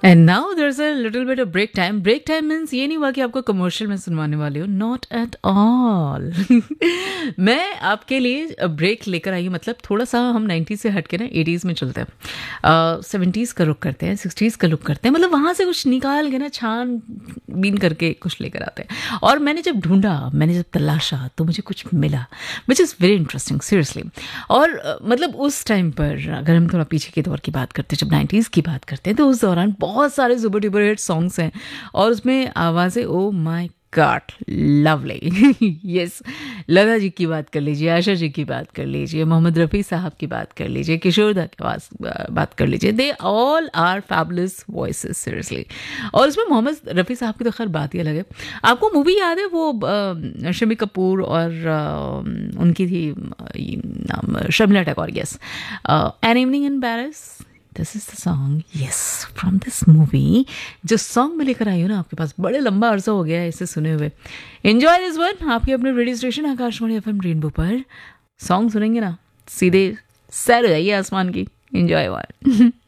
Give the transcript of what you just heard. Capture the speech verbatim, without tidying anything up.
And now there is a little bit of break time. Break time means ये नहीं हुआ कि आपको कमर्शियल में सुनवाने वाली हूँ, नॉट एट ऑल. मैं आपके लिए ब्रेक लेकर आई हूँ, मतलब थोड़ा सा हम नाइन्टीज़ से हट के ना एटीज़ में चलते हैं, सेवेंटीज़ का रुख करते हैं, सिक्सटीज़ का रुख करते हैं, मतलब वहाँ से कुछ निकाल के ना छान बीन करके कुछ लेकर आते हैं. और मैंने जब ढूंढा, मैंने जब तलाशा, तो मुझे कुछ मिला which is very interesting seriously. और uh, मतलब उस टाइम पर अगर हम थोड़ा पीछे के दौर की बात करते हैं, जब नाइन्टीज़ की बात करते हैं, तो उस दौरान बहुत सारे सुपर डुपर हिट सॉन्ग्स हैं और उसमें आवाज़ें oh my God lovely. Yes, Lata ji की बात कर लीजिए, आशा जी की बात कर लीजिए, मोहम्मद रफ़ी साहब की बात कर लीजिए, किशोरदा की आवाज़ बात कर लीजिए, they all are fabulous voices seriously. और उसमें मोहम्मद रफ़ी साहब की तो खैर बात ही अलग है. आपको मूवी याद है वो uh, शम्मी कपूर और uh, उनकी थी uh, Sharmila Tagore, yes, an evening in Paris. This is the song, yes, from this movie. जो सॉन्ग मैं लेकर आई हूँ ना आपके पास, बड़े लंबा अरसा हो गया है इसे सुने हुए. एंजॉय दिस वन, आपके अपने radio station Akashvani FM rainbow पर. सॉन्ग सुनेंगे ना, सीधे सैर हो जाइए आसमान की. Enjoy one.